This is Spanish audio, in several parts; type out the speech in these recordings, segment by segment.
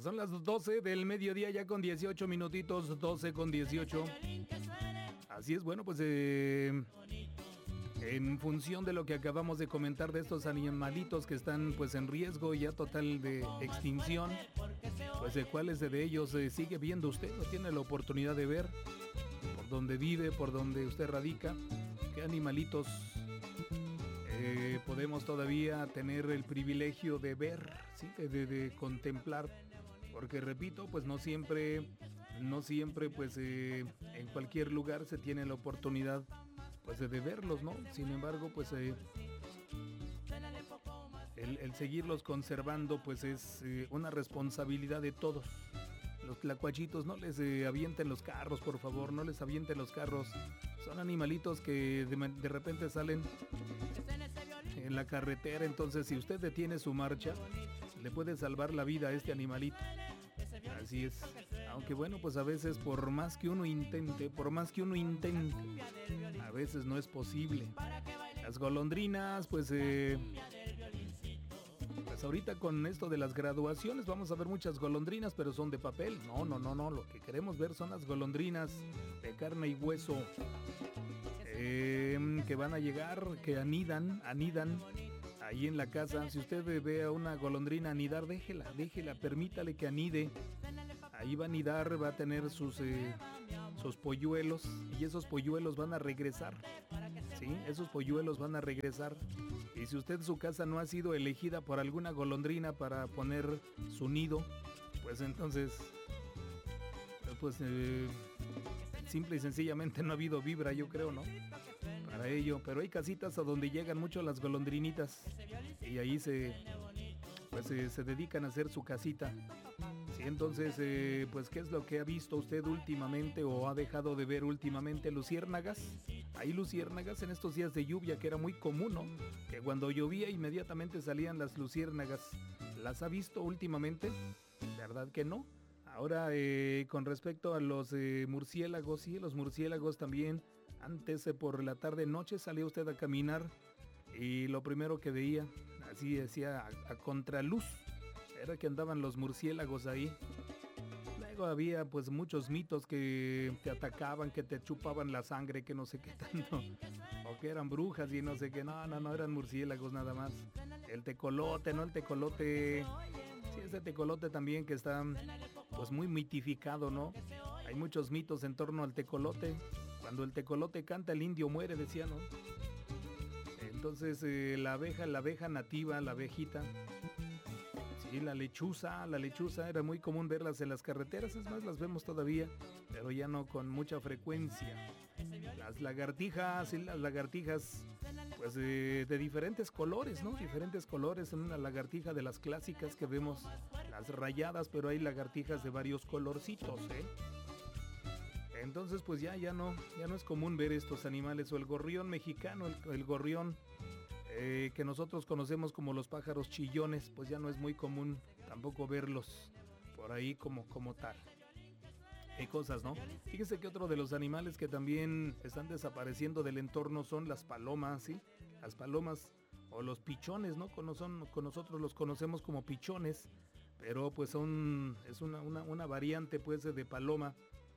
Son las 12 del mediodía ya con 18 minutitos, 12 con 18. Así es, bueno, pues en función de lo que acabamos de comentar de estos animalitos que están pues en riesgo ya total de extinción, pues de cuáles de ellos sigue viendo usted, no tiene la oportunidad de ver, por donde vive, por donde usted radica, qué animalitos podemos todavía tener el privilegio de ver, ¿sí? de contemplar, porque repito, pues no siempre pues en cualquier lugar se tiene la oportunidad pues de verlos, ¿no? Sin embargo, pues el seguirlos conservando pues es una responsabilidad de todos. Los tlacuachitos, no les avienten los carros, por favor, no les avienten los carros. Son animalitos que de repente salen en la carretera, entonces si usted detiene su marcha, le puede salvar la vida a este animalito. Así es. Aunque bueno, pues a veces por más que uno intente, a veces no es posible. Las golondrinas, pues ahorita con esto de las graduaciones vamos a ver muchas golondrinas, pero son de papel. No, lo que queremos ver son las golondrinas de carne y hueso. Que van a llegar, que anidan ahí en la casa. Si usted ve a una golondrina anidar, déjela, permítale que anide. Ahí va a anidar, va a tener sus polluelos, y esos polluelos van a regresar. Sí, esos polluelos van a regresar. Y si usted su casa no ha sido elegida por alguna golondrina para poner su nido, pues entonces simple y sencillamente no ha habido vibra, yo creo, ¿no? Para ello, pero hay casitas a donde llegan mucho las golondrinitas y ahí se dedican a hacer su casita. Sí, entonces, pues, ¿qué es lo que ha visto usted últimamente o ha dejado de ver últimamente? Luciérnagas. Hay luciérnagas en estos días de lluvia, que era muy común, ¿no? Que cuando llovía inmediatamente salían las luciérnagas. ¿Las ha visto últimamente? ¿Verdad que no? Ahora, con respecto a los murciélagos, sí, los murciélagos también. Antes, por la tarde-noche, salía usted a caminar y lo primero que veía, así decía, a contraluz, era que andaban los murciélagos ahí. Luego había pues muchos mitos que te atacaban, que te chupaban la sangre, que no sé qué tanto, o que eran brujas y no sé qué. No, eran murciélagos nada más. El tecolote, ¿no? El tecolote, sí, ese tecolote también que está pues muy mitificado, ¿no? Hay muchos mitos en torno al tecolote. Cuando el tecolote canta, el indio muere, decía, ¿no? Entonces la abeja nativa, la abejita, sí, la lechuza, era muy común verlas en las carreteras, es más, las vemos todavía, pero ya no con mucha frecuencia. Las lagartijas, pues de diferentes colores, ¿no? Diferentes colores, una lagartija de las clásicas que vemos, las rayadas, pero hay lagartijas de varios colorcitos, ¿eh? Entonces pues ya no es común ver estos animales, o el gorrión mexicano, el gorrión que nosotros conocemos como los pájaros chillones, pues ya no es muy común tampoco verlos por ahí como tal. Hay cosas, ¿no? Fíjese que otro de los animales que también están desapareciendo del entorno son las palomas, ¿sí? Las palomas o los pichones, ¿no? Con nosotros los conocemos como pichones, pero pues es una variante pues de paloma.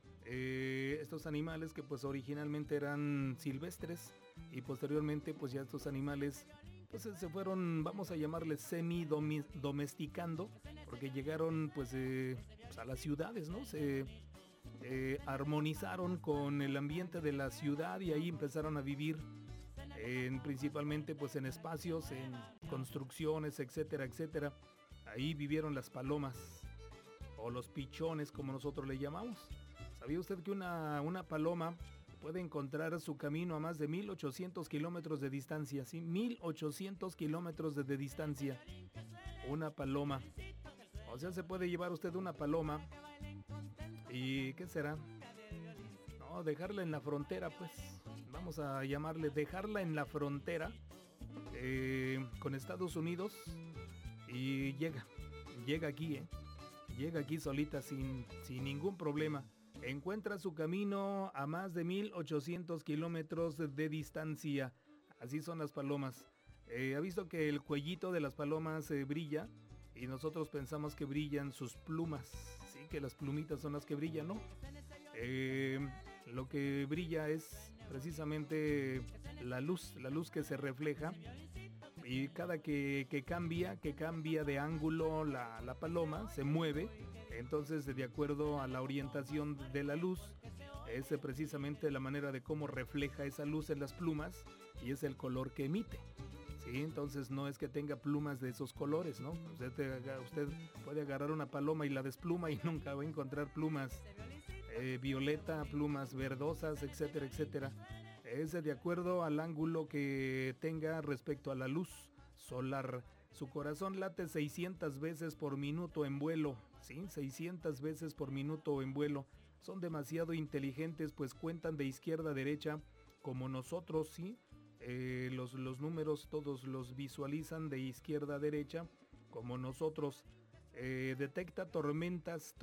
Estos animales que pues originalmente eran silvestres y posteriormente pues ya estos animales pues se fueron, vamos a llamarles semi-domesticando, porque llegaron pues a las ciudades, ¿no? Se armonizaron con el ambiente de la ciudad y ahí empezaron a vivir principalmente pues en espacios, en construcciones, etcétera. Ahí vivieron las palomas o los pichones, como nosotros le llamamos. ¿Sabía usted que una paloma puede encontrar su camino a más de 1800 kilómetros de distancia? ¿Sí? 1800 kilómetros de distancia. Una paloma. O sea, se puede llevar usted una paloma y ¿qué será? No, dejarla en la frontera, pues. Vamos a llamarle dejarla en la frontera con Estados Unidos y llega aquí, llega aquí solita sin ningún problema. Encuentra su camino a más de 1800 kilómetros de distancia. Así son las palomas. ¿Ha visto que el cuellito de las palomas brilla? y nosotros pensamos que brillan sus plumas, sí, que las plumitas son las que brillan, ¿no? Lo que brilla es precisamente la luz que se refleja, y cada que cambia de ángulo la paloma, se mueve. Entonces, de acuerdo a la orientación de la luz, es precisamente la manera de cómo refleja esa luz en las plumas, y es el color que emite. Sí, entonces no es que tenga plumas de esos colores, ¿no? Usted puede agarrar una paloma y la despluma y nunca va a encontrar plumas violeta, plumas verdosas, etcétera, etcétera. Es de acuerdo al ángulo que tenga respecto a la luz solar. Su corazón late 600 veces por minuto en vuelo, ¿sí? 600 veces por minuto en vuelo. Son demasiado inteligentes, pues cuentan de izquierda a derecha como nosotros, ¿sí? Los números todos los visualizan de izquierda a derecha como nosotros. Detecta tormentas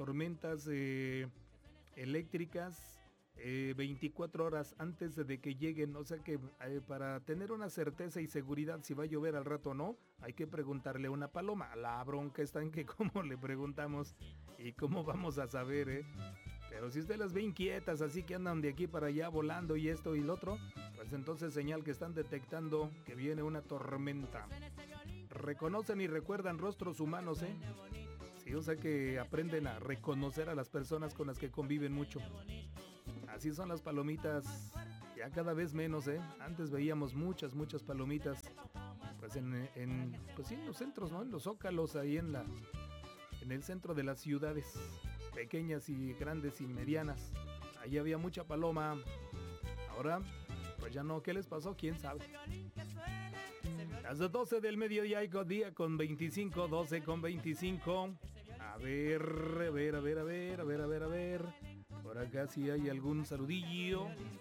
eléctricas 24 horas antes de que lleguen, o sea que para tener una certeza y seguridad si va a llover al rato o no, hay que preguntarle a una paloma. La bronca está en que cómo le preguntamos y cómo vamos a saber, Pero si usted las ve inquietas, así que andan de aquí para allá volando y esto y lo otro, pues entonces señal que están detectando que viene una tormenta. Reconocen y recuerdan rostros humanos, Sí, o sea que aprenden a reconocer a las personas con las que conviven mucho. Así son las palomitas, ya cada vez menos, Antes veíamos muchas palomitas, pues pues sí, en los centros, ¿no? En los zócalos, ahí en el centro de las ciudades, pequeñas y grandes y medianas. Ahí había mucha paloma. Ahora, pues ya no. ¿Qué les pasó? ¿Quién sabe? Las 12 del mediodía, día con 25, 12 con 25. A ver. Por acá sí hay algún saludillo.